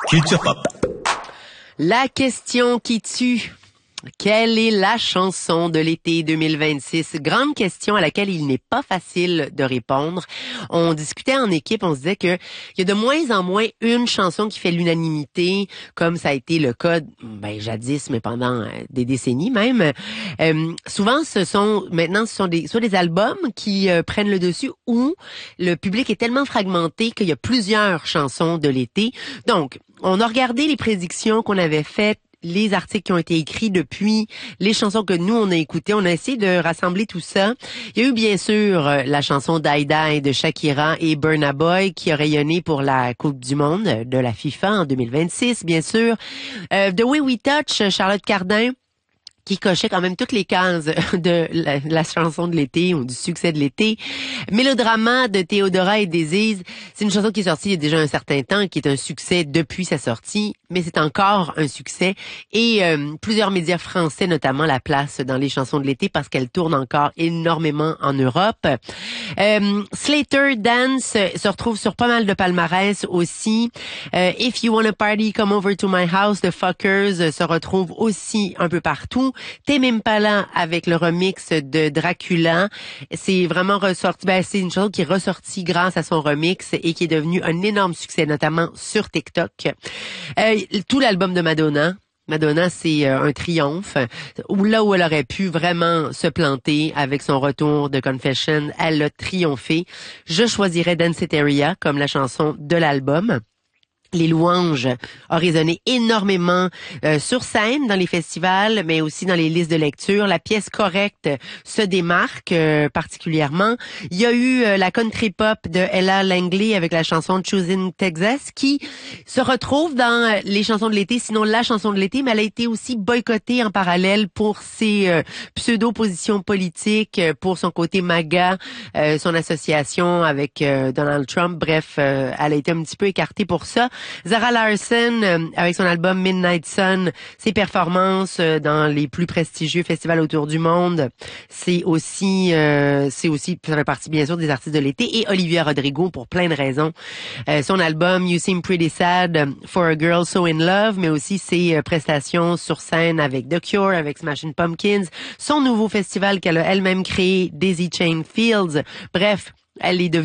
Culture Pop. La question qui tue. Quelle est la chanson de l'été 2026? Grande question à laquelle il n'est pas facile de répondre. On discutait en équipe, on se disait que il y a de moins en moins une chanson qui fait l'unanimité, comme ça a été le cas, jadis, mais pendant des décennies même. Souvent, ce sont soit des albums qui prennent le dessus, ou le public est tellement fragmenté qu'il y a plusieurs chansons de l'été. Donc, on a regardé les prédictions qu'on avait faites, les articles qui ont été écrits depuis, les chansons que nous, on a écoutées. On a essayé de rassembler tout ça. Il y a eu bien sûr la chanson Die Die de Shakira et Burna Boy qui a rayonné pour la Coupe du Monde de la FIFA en 2026, bien sûr. The Way We Touch, Charlotte Cardin, qui cochait quand même toutes les cases de la chanson de l'été ou du succès de l'été. Mélodrama de Théodora et Désise, c'est une chanson qui est sortie il y a déjà un certain temps, qui est un succès depuis sa sortie, mais c'est encore un succès. Et plusieurs médias français notamment la placent dans les chansons de l'été parce qu'elle tourne encore énormément en Europe. Slater Dance se retrouve sur pas mal de palmarès aussi. If You Wanna Party, Come Over to My House, The Fuckers se retrouve aussi un peu partout. Tame Impala avec le remix de Dracula, c'est vraiment ressorti, c'est une chanson qui est ressortie grâce à son remix et qui est devenu un énorme succès, notamment sur TikTok. Tout l'album de Madonna, c'est un triomphe. Là où elle aurait pu vraiment se planter avec son retour de Confession, elle a triomphé. Je choisirais Danceteria comme la chanson de l'album. Les louanges ont résonné énormément sur scène, dans les festivals, mais aussi dans les listes de lecture. La pièce correcte se démarque particulièrement. Il y a eu la country pop de Ella Langley avec la chanson Choosing Texas qui se retrouve dans les chansons de l'été, sinon la chanson de l'été, mais elle a été aussi boycottée en parallèle pour ses pseudo-positions politiques, pour son côté MAGA, son association avec Donald Trump. Bref, elle a été un petit peu écartée pour ça. Zara Larsson, avec son album Midnight Sun, ses performances dans les plus prestigieux festivals autour du monde, ça fait partie bien sûr des artistes de l'été, et Olivia Rodrigo pour plein de raisons. Son album You Seem Pretty Sad for a Girl So in Love, mais aussi ses prestations sur scène avec The Cure, avec Smashing Pumpkins, son nouveau festival qu'elle a elle-même créé, Daisy Chain Fields. Bref, elle est devenue